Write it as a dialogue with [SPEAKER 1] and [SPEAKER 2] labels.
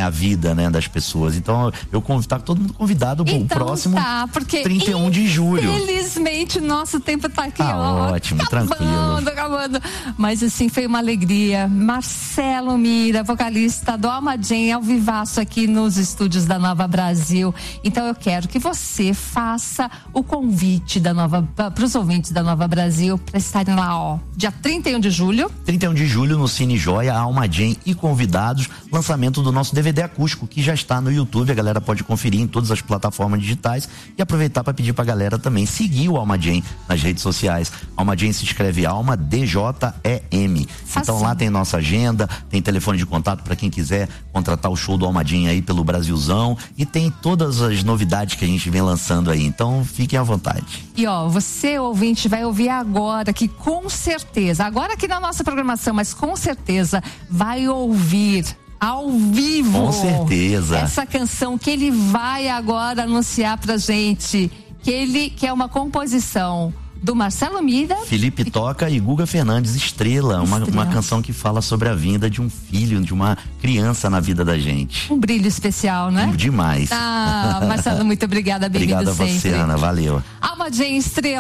[SPEAKER 1] a vida, né, das pessoas. Então tá todo mundo convidado pro próximo
[SPEAKER 2] porque
[SPEAKER 1] 31 de julho.
[SPEAKER 2] Felizmente o nosso tempo tá aqui,
[SPEAKER 1] ótimo, tranquilo.
[SPEAKER 2] Acabando. Mas assim, foi uma alegria. Marcelo Mira, vocalista do Alma Jam, ao vivaço aqui nos estúdios da Nova Brasil. Então eu quero que você faça o convite para os ouvintes da Nova Brasil para estarem lá, dia 31 de julho.
[SPEAKER 1] 31 de julho no Cine Joia, Alma Jam e convidados, lançamento do nosso DVD acústico, que já está no YouTube, a galera pode conferir em todas as plataformas digitais e aproveitar para pedir pra galera também seguir o Alma Jam nas redes sociais. Alma Jam se escreve Alma DJEM. Então lá tem nossa agenda, tem telefone de contato para quem quiser contratar o show do Alma Jam aí pelo Brasilzão, e tem todas as novidades que a gente vem lançando aí, então fiquem à vontade.
[SPEAKER 2] E você ouvinte vai ouvir agora, que com certeza, agora aqui na nossa programação, mas com certeza vai ouvir ao vivo.
[SPEAKER 1] Com certeza.
[SPEAKER 2] Essa canção que ele vai agora anunciar pra gente, que é uma composição do Marcelo Mira,
[SPEAKER 1] Felipe Toca e Guga Fernandes, Estrela. Uma canção que fala sobre a vinda de um filho, de uma criança na vida da gente.
[SPEAKER 2] Um brilho especial, né?
[SPEAKER 1] Demais.
[SPEAKER 2] Marcelo, muito obrigada, bem-vindo sempre.
[SPEAKER 1] Obrigada a você, Ana, valeu.
[SPEAKER 2] Alma Jam, Estrela.